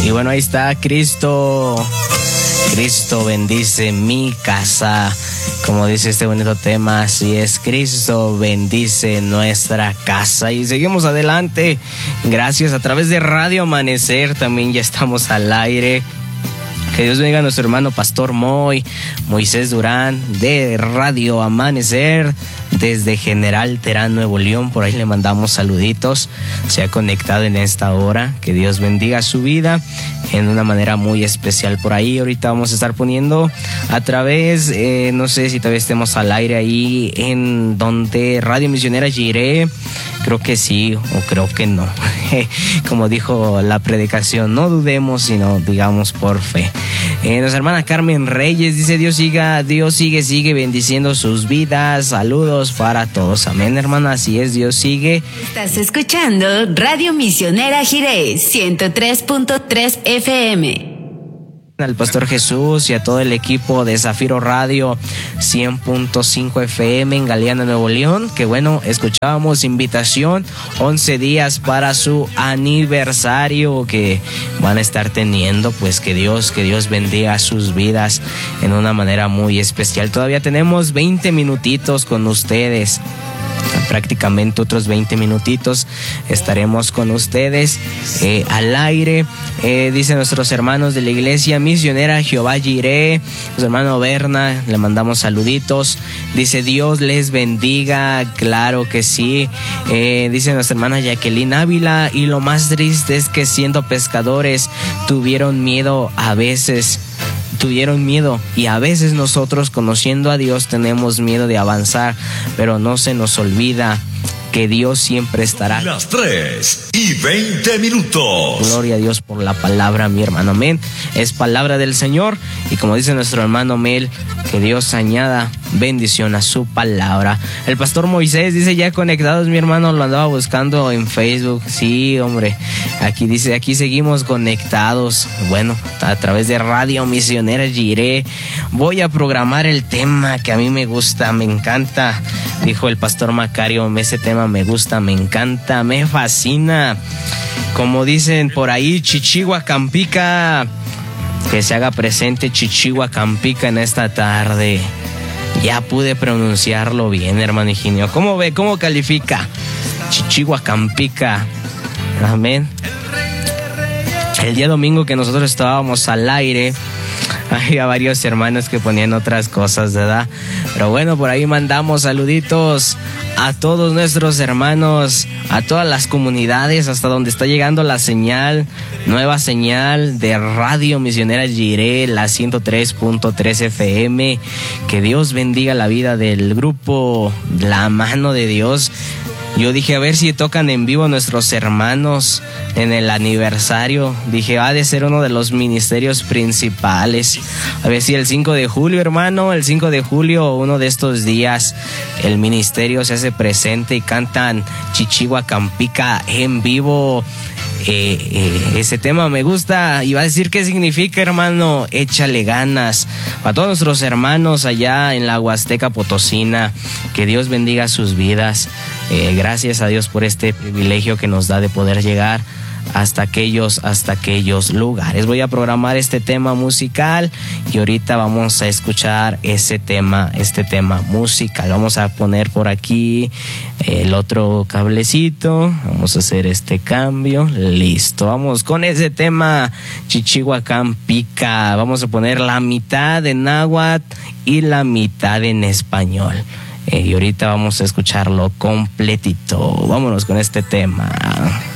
Y bueno, ahí está Cristo bendice mi casa. Como dice este bonito tema, así es, Cristo bendice nuestra casa. Y seguimos adelante. Gracias, a través de Radio Amanecer también ya estamos al aire. Que Dios bendiga a nuestro hermano Pastor Moisés Durán de Radio Amanecer desde General Terán, Nuevo León. Por ahí le mandamos saluditos. Se ha conectado en esta hora. Que Dios bendiga su vida en una manera muy especial por ahí. Ahorita vamos a estar poniendo a través, no sé si todavía estemos al aire ahí en donde Radio Misionera Jiré. Creo que sí o creo que no. Como dijo la predicación, no dudemos, sino digamos por fe. Nuestra hermana Carmen Reyes dice: Dios sigue bendiciendo sus vidas. Saludos para todos. Amén, hermana. Así es, Dios sigue. Estás escuchando Radio Misionera Jiré 103.3 FM. Al Pastor Jesús y a todo el equipo de Zafiro Radio 100.5 FM en Galeana, Nuevo León. Que bueno, escuchábamos invitación, 11 días para su aniversario que van a estar teniendo. Pues que Dios bendiga sus vidas en una manera muy especial. Todavía tenemos 20 minutitos con ustedes. Prácticamente otros 20 minutitos estaremos con ustedes al aire. Dicen nuestros hermanos de la iglesia misionera Jehová Jiré, nuestro hermano Berna, le mandamos saluditos. Dice: Dios les bendiga. Claro que sí. Dice nuestra hermana Jacqueline Ávila: y lo más triste es que siendo pescadores tuvieron miedo y a veces nosotros, conociendo a Dios, tenemos miedo de avanzar, pero no se nos olvida que Dios siempre estará. Las 3:20. Gloria a Dios por la palabra, mi hermano. Amén. Es palabra del Señor. Y como dice nuestro hermano Mel, que Dios añada bendición a su palabra. El Pastor Moisés dice: ya conectados, mi hermano, lo andaba buscando en Facebook. Sí, hombre, aquí dice, aquí seguimos conectados. Bueno, a través de Radio Misionera Jiré. Voy a programar el tema que a mí me gusta, me encanta. Dijo el Pastor Macario: ese tema me gusta, me encanta, me fascina. Como dicen por ahí, Chichihuacampica. Que se haga presente Chichihuacampica en esta tarde. Ya pude pronunciarlo bien, hermano Higinio. ¿Cómo ve? ¿Cómo califica? Chichihuacampica. Amén. El día domingo que nosotros estábamos al aire, había varios hermanos que ponían otras cosas, ¿verdad? Pero bueno, por ahí mandamos saluditos a todos nuestros hermanos, a todas las comunidades, hasta donde está llegando la señal, nueva señal de Radio Misionera Jiré, la 103.3 FM. Que Dios bendiga la vida del grupo La Mano de Dios. Yo dije, a ver si tocan en vivo nuestros hermanos en el aniversario. Dije, ha de ser uno de los ministerios principales. A ver si el 5 de julio, hermano, el 5 de julio, uno de estos días, el ministerio se hace presente y cantan Chichihuacampica en vivo. Ese tema me gusta. Y va a decir qué significa, hermano. Échale ganas. Para todos nuestros hermanos allá en la Huasteca Potosina, que Dios bendiga sus vidas. Gracias a Dios por este privilegio que nos da de poder llegar hasta aquellos lugares. Voy a programar este tema musical y ahorita vamos a escuchar este tema musical. Vamos a poner por aquí el otro cablecito. Vamos a hacer este cambio. Listo. Vamos con ese tema Chichihuacampica. Vamos a poner la mitad en náhuatl y la mitad en español. Y ahorita vamos a escucharlo completito. Vámonos con este tema.